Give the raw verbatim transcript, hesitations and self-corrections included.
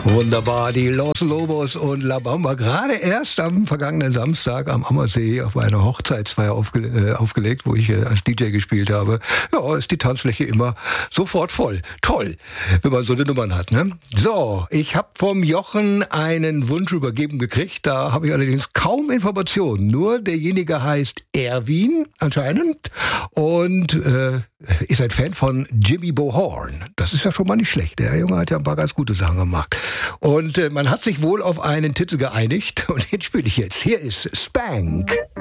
Wunderbar, die Los Lobos und La Bamba. Gerade erst am vergangenen Samstag am Ammersee auf einer Hochzeitsfeier aufge, äh, aufgelegt, wo ich äh, als D J gespielt habe. Ja, ist die Tanzfläche immer sofort voll. Toll, wenn man so eine Nummern hat, ne? So, ich habe vom Jochen einen Wunsch übergeben gekriegt. Da habe ich allerdings kaum Informationen. Nur derjenige heißt Erwin anscheinend und äh, ist ein Fan von Jimmy Bo Horn. Das ist ja schon mal nicht schlecht. Der Junge hat ja ein paar ganz gute Sachen gemacht. Und äh, man hat sich wohl auf einen Titel geeinigt und den spiele ich jetzt. Hier ist Spank.